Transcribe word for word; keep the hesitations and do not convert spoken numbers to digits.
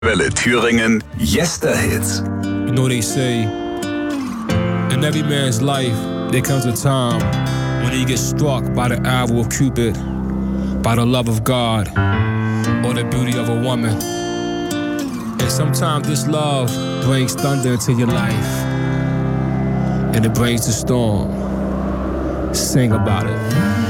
Welle Thüringen, Yesterhits. You know they say, in every man's life, there comes a time when he gets struck by the arrow of Cupid, by the love of God, or the beauty of a woman. And sometimes this love brings thunder into your life, and it brings the storm. Sing about it.